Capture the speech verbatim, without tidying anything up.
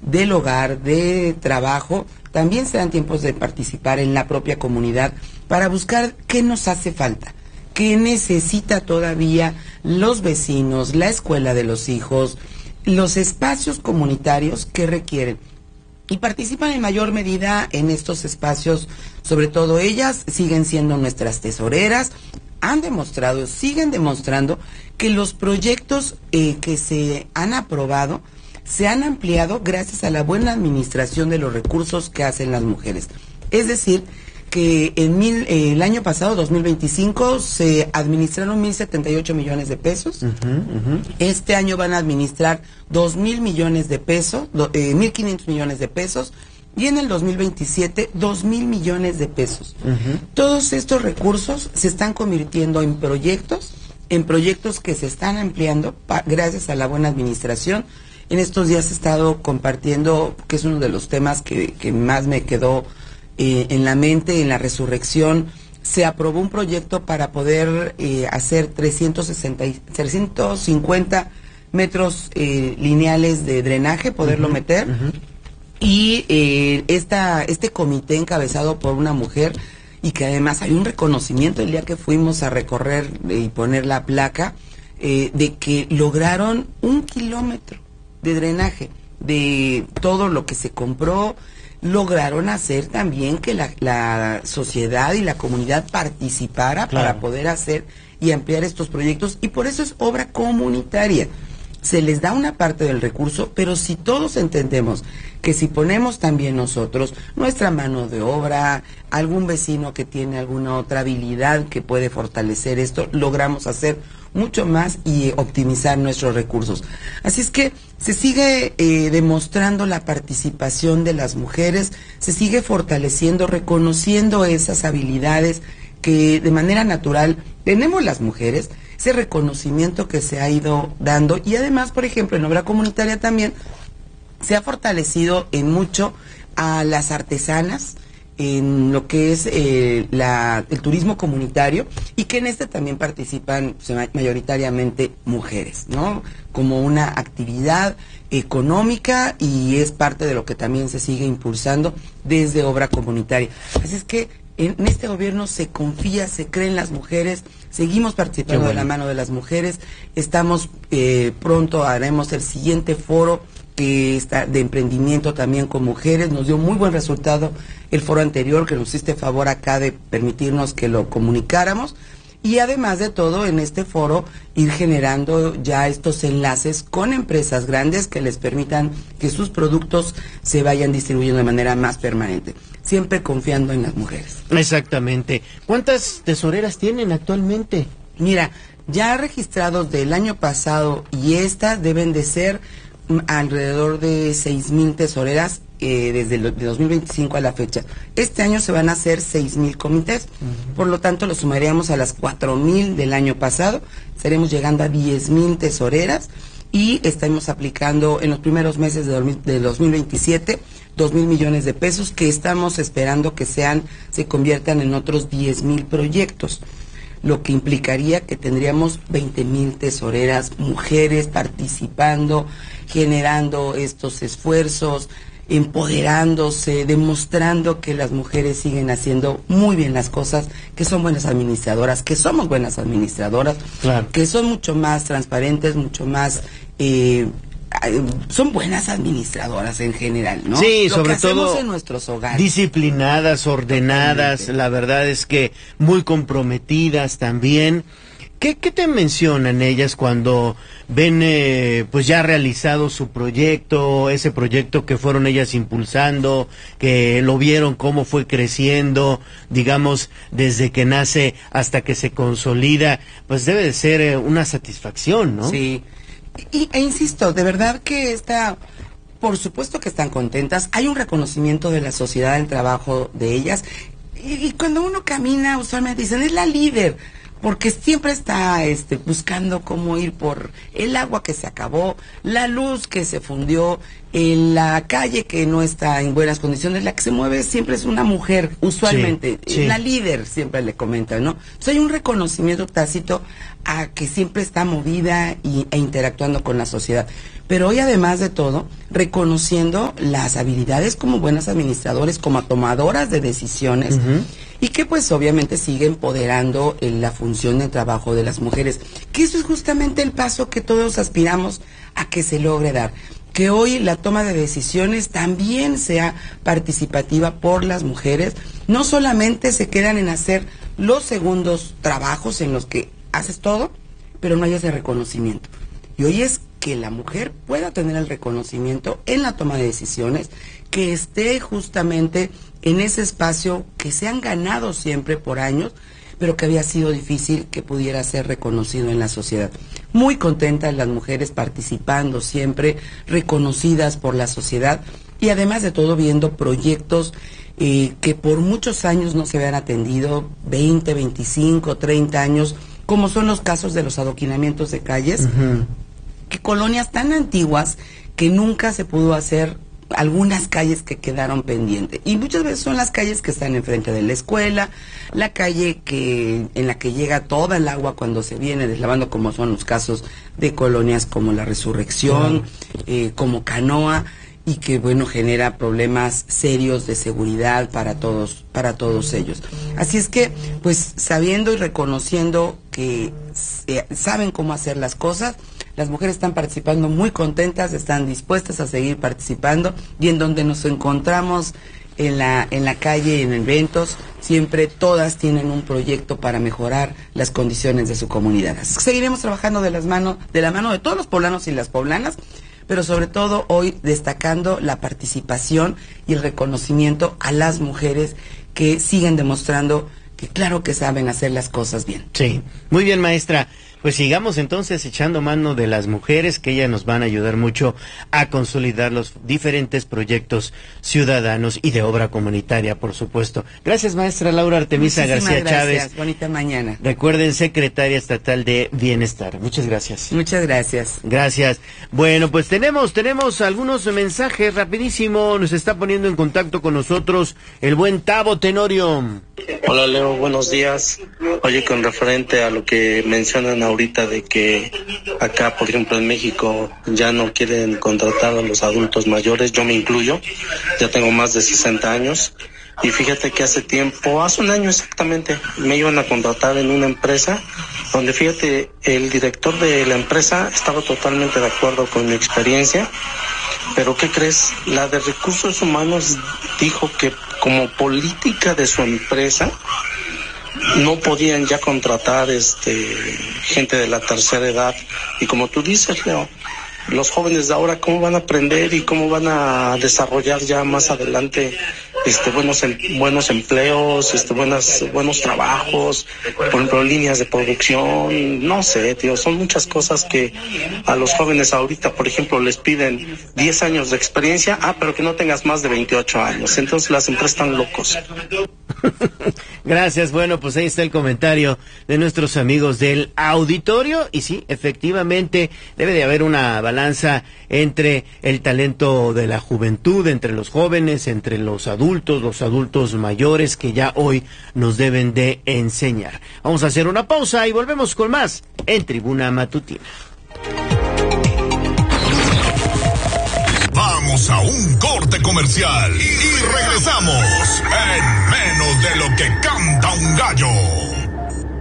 del hogar, de trabajo, también serán tiempos de participar en la propia comunidad para buscar qué nos hace falta, qué necesita todavía los vecinos, la escuela de los hijos, los espacios comunitarios que requieren. Y participan en mayor medida en estos espacios, sobre todo ellas siguen siendo nuestras tesoreras, han demostrado, siguen demostrando que los proyectos eh, que se han aprobado se han ampliado gracias a la buena administración de los recursos que hacen las mujeres. Es decir, que en mil, eh, el año pasado, dos mil veinticinco, se administraron mil setenta y ocho millones de pesos. Uh-huh, uh-huh. Este año van a administrar dos mil millones de pesos, do, eh, mil quinientos millones de pesos, y en el dos mil veintisiete, dos mil millones de pesos. Uh-huh. Todos estos recursos se están convirtiendo en proyectos, en proyectos que se están ampliando pa, gracias a la buena administración. En estos días he estado compartiendo, que es uno de los temas que, que más me quedó Eh, en la mente, en la resurrección, se aprobó un proyecto para poder eh, hacer trescientos sesenta, trescientos cincuenta metros eh, lineales de drenaje, poderlo uh-huh, meter, uh-huh. y eh, esta, este comité encabezado por una mujer, y que además hay un reconocimiento el día que fuimos a recorrer eh, y poner la placa, eh, de que lograron un kilómetro de drenaje de todo lo que se compró. Lograron hacer también que la, la sociedad y la comunidad participara, claro, para poder hacer y ampliar estos proyectos, y por eso es obra comunitaria. Se les da una parte del recurso, pero si todos entendemos que si ponemos también nosotros nuestra mano de obra, algún vecino que tiene alguna otra habilidad que puede fortalecer esto, logramos hacer mucho más y optimizar nuestros recursos. Así es que se sigue eh, demostrando la participación de las mujeres, se sigue fortaleciendo, reconociendo esas habilidades que de manera natural tenemos las mujeres, ese reconocimiento que se ha ido dando, y además, por ejemplo, en obra comunitaria también se ha fortalecido en mucho a las artesanas, en lo que es eh, la, el turismo comunitario, y que en este también participan pues, mayoritariamente mujeres, ¿no? Como una actividad económica, y es parte de lo que también se sigue impulsando desde obra comunitaria. Así es que en este gobierno se confía, se cree en las mujeres, seguimos participando bueno. de la mano de las mujeres, estamos eh, pronto haremos el siguiente foro que está de emprendimiento también con mujeres. Nos dio muy buen resultado el foro anterior, que nos hiciste favor acá de permitirnos que lo comunicáramos, y además de todo, en este foro ir generando ya estos enlaces con empresas grandes que les permitan que sus productos se vayan distribuyendo de manera más permanente, siempre confiando en las mujeres. Exactamente. ¿Cuántas tesoreras tienen actualmente? Mira, ya registrados del año pasado y esta deben de ser alrededor de seis mil tesoreras eh, desde el de dos mil veinticinco a la fecha. Este año se van a hacer seis mil comités, uh-huh. Por lo tanto lo sumaríamos a las cuatro mil del año pasado, estaremos llegando a diez mil tesoreras, y estamos aplicando en los primeros meses de, de dos mil veintisiete dos mil millones de pesos, que estamos esperando que sean se conviertan en otros diez mil proyectos, lo que implicaría que tendríamos veinte mil tesoreras mujeres participando, generando estos esfuerzos, empoderándose, demostrando que las mujeres siguen haciendo muy bien las cosas, que son buenas administradoras, que somos buenas administradoras, claro, que son mucho más transparentes, mucho más eh, son buenas administradoras en general, ¿no? Sí, Lo sobre que hacemos todo en nuestros hogares. Disciplinadas, ordenadas, totalmente. La verdad es que muy comprometidas también. ¿Qué, qué te mencionan ellas cuando ven eh, pues ya realizado su proyecto, ese proyecto que fueron ellas impulsando, que lo vieron cómo fue creciendo, digamos, desde que nace hasta que se consolida? Pues debe de ser eh, una satisfacción, ¿no? Sí, y, e insisto, de verdad que está, por supuesto que están contentas, hay un reconocimiento de la sociedad del trabajo de ellas, y, y cuando uno camina usualmente dicen, es la líder, porque siempre está este buscando cómo ir por el agua que se acabó, la luz que se fundió, En la calle que no está en buenas condiciones, la que se mueve siempre es una mujer, usualmente, sí, sí. la líder, siempre le comentan, ¿no? Entonces hay un reconocimiento tácito a que siempre está movida y, e interactuando con la sociedad. Pero hoy, además de todo, reconociendo las habilidades como buenas administradores, como tomadoras de decisiones, uh-huh. y que pues obviamente sigue empoderando en la función de trabajo de las mujeres. Que eso es justamente el paso que todos aspiramos a que se logre dar. Que hoy la toma de decisiones también sea participativa por las mujeres, no solamente se quedan en hacer los segundos trabajos en los que haces todo, pero no hay ese reconocimiento. Y hoy es que la mujer pueda tener el reconocimiento en la toma de decisiones, que esté justamente en ese espacio que se han ganado siempre por años, pero que había sido difícil que pudiera ser reconocido en la sociedad. Muy contentas las mujeres participando siempre, reconocidas por la sociedad y además de todo viendo proyectos eh, que por muchos años no se habían atendido, veinte, veinticinco, treinta años, como son los casos de los adoquinamientos de calles, uh-huh. que colonias tan antiguas que nunca se pudo hacer algunas calles que quedaron pendientes, y muchas veces son las calles que están enfrente de la escuela, la calle que en la que llega toda el agua cuando se viene deslavando, como son los casos de colonias como La Resurrección, uh-huh. eh, como Canoa, y que bueno genera problemas serios de seguridad para todos, para todos ellos. Así es que, pues sabiendo y reconociendo que eh, saben cómo hacer las cosas, las mujeres están participando muy contentas, están dispuestas a seguir participando, y en donde nos encontramos en la en la calle, en eventos, siempre todas tienen un proyecto para mejorar las condiciones de su comunidad. Seguiremos trabajando de las manos, de la mano de todos los poblanos y las poblanas, pero sobre todo hoy destacando la participación y el reconocimiento a las mujeres que siguen demostrando que claro que saben hacer las cosas bien. Sí, muy bien, maestra. Pues sigamos entonces echando mano de las mujeres, que ellas nos van a ayudar mucho a consolidar los diferentes proyectos ciudadanos y de obra comunitaria, por supuesto. Gracias, maestra Laura Artemisa García gracias. Chávez. Bonita mañana. Recuerden, secretaria estatal de Bienestar. Muchas gracias. Muchas gracias. Gracias. Bueno, pues tenemos, tenemos algunos mensajes rapidísimo. Nos está poniendo en contacto con nosotros el buen Tavo Tenorio. Hola, Leo, buenos días. Oye, con referente a lo que mencionan ahorita de que acá, por ejemplo, en México ya no quieren contratar a los adultos mayores, yo me incluyo, ya tengo más de sesenta años, y fíjate que hace tiempo, hace un año exactamente, me iban a contratar en una empresa donde, fíjate, el director de la empresa estaba totalmente de acuerdo con mi experiencia, pero ¿qué crees? La de recursos humanos dijo que como política de su empresa no podían ya contratar este gente de la tercera edad, y como tú dices, Leo, los jóvenes de ahora cómo van a aprender y cómo van a desarrollar ya más adelante este buenos em, buenos empleos, este buenas buenos trabajos, por ejemplo líneas de producción, no sé, tío, son muchas cosas que a los jóvenes ahorita, por ejemplo, les piden diez años de experiencia, ah, pero que no tengas más de veintiocho años, entonces las empresas están locos. Gracias, bueno, pues ahí está el comentario de nuestros amigos del auditorio, y sí, efectivamente debe de haber una balanza entre el talento de la juventud, entre los jóvenes, entre los adultos, los adultos mayores que ya hoy nos deben de enseñar. Vamos a hacer una pausa y volvemos con más en Tribuna Matutina. Vamos a un corte comercial y regresamos en menos de lo que canta un gallo.